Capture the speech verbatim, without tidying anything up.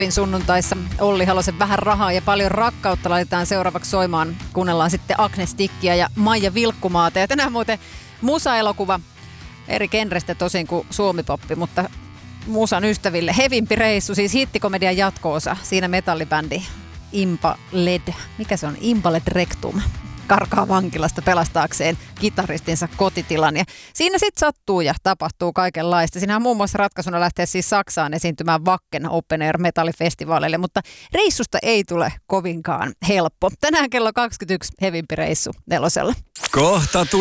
Popin sunnuntaissa Olli Halosen Vähän rahaa ja paljon rakkautta laitetaan seuraavaksi soimaan. Kuunnellaan sitten Agnes Tikkiä ja Maija Vilkkumaata. Ja tänään muuten musa-elokuva eri genrestä tosin kuin suomipoppi, mutta musan ystäville hevimpi reissu, siis hittikomedian jatko-osa. Siinä metallibändi Impa Led, mikä se on? Impaled Rectum karkaa vankilasta pelastaakseen kitaristinsa kotitilan. Ja siinä sitten sattuu ja tapahtuu kaikenlaista. Siinä on muun muassa ratkaisuna lähteä siis Saksaan esiintymään Wacken Open Air metallifestivaaleille, mutta reissusta ei tule kovinkaan helppo. Tänään kello kaksikymmentäyksi hevimpi reissu nelosella. Kohta tulee.